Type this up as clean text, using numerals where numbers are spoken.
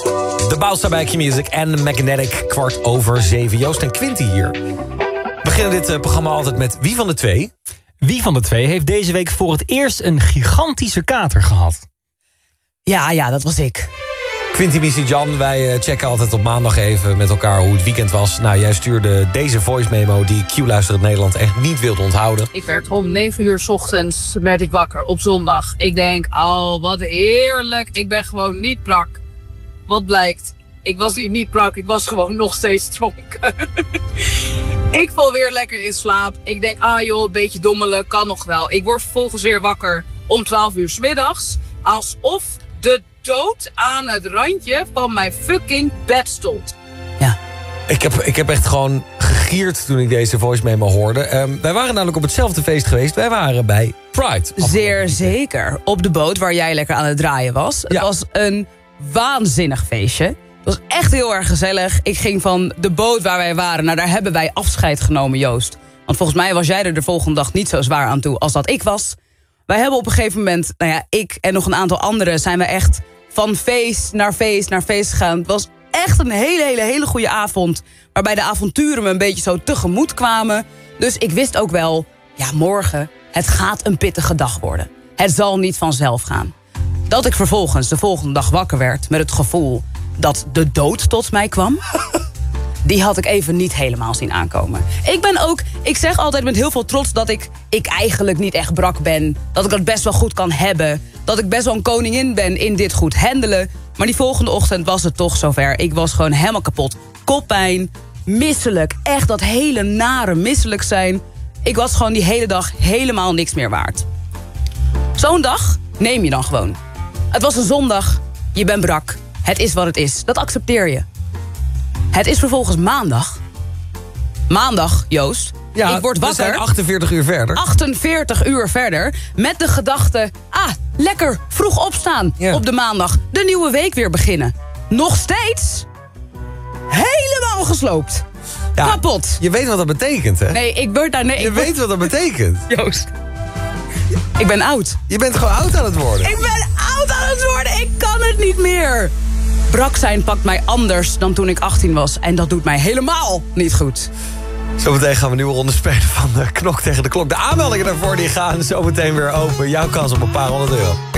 De Bounce bij Q-Music en Magnetic, 7:15. Joost en Quinty hier. We beginnen dit programma altijd met wie van de twee? Wie van de twee heeft deze week voor het eerst een gigantische kater gehad? Ja, dat was ik. Quinty, Missy, Jan, wij checken altijd op maandag even met elkaar hoe het weekend was. Nou, jij stuurde deze voice memo die Q-luisterend Nederland echt niet wilde onthouden. Ik werd om 9 uur 's ochtends werd ik wakker op zondag. Ik denk, oh wat heerlijk, ik ben gewoon niet brak. Wat blijkt? Ik was niet brak, ik was gewoon nog steeds dronken. Ik val weer lekker in slaap. Ik denk, joh, een beetje dommelen, kan nog wel. Ik word vervolgens weer wakker om 12 uur 's middags. Alsof de dood aan het randje van mijn fucking bed stond. Ja. Ik heb echt gewoon gegierd toen ik deze voice memo hoorde. Wij waren namelijk op hetzelfde feest geweest. Wij waren bij Pride. Zeer zeker. Op de boot waar jij lekker aan het draaien was. Het was een waanzinnig feestje. Het was echt heel erg gezellig. Ik ging van de boot waar wij waren. Nou, daar hebben wij afscheid genomen, Joost. Want volgens mij was jij er de volgende dag niet zo zwaar aan toe als dat ik was. Wij hebben op een gegeven moment, ik en nog een aantal anderen zijn we echt van feest naar feest naar feest gegaan. Het was echt een hele goede avond. Waarbij de avonturen me een beetje zo tegemoet kwamen. Dus ik wist ook wel, morgen, het gaat een pittige dag worden. Het zal niet vanzelf gaan. Dat ik vervolgens de volgende dag wakker werd met het gevoel dat de dood tot mij kwam. Die had ik even niet helemaal zien aankomen. Ik zeg altijd met heel veel trots dat ik eigenlijk niet echt brak ben. Dat ik dat best wel goed kan hebben. Dat ik best wel een koningin ben in dit goed handelen. Maar die volgende ochtend was het toch zover. Ik was gewoon helemaal kapot. Koppijn, misselijk. Echt dat hele nare misselijk zijn. Ik was gewoon die hele dag helemaal niks meer waard. Zo'n dag neem je dan gewoon. Het was een zondag. Je bent brak. Het is wat het is. Dat accepteer je. Het is vervolgens maandag. Maandag, Joost. Ja, ik word wakker. We zijn 48 uur verder. 48 uur verder. Met de gedachte, lekker vroeg opstaan op de maandag. De nieuwe week weer beginnen. Nog steeds helemaal gesloopt. Ja, kapot. Je weet wat dat betekent, hè? Nee, ik word daar... Nee, je weet wat dat betekent. Joost. Ik ben oud. Je bent gewoon oud aan het worden. Ik ben oud aan het worden. Ik kan het niet meer. Brak zijn pakt mij anders dan toen ik 18 was. En dat doet mij helemaal niet goed. Zometeen gaan we een nieuwe ronde spelen van de Knok tegen de Klok. De aanmeldingen daarvoor die gaan zometeen weer open. Jouw kans op een paar €100.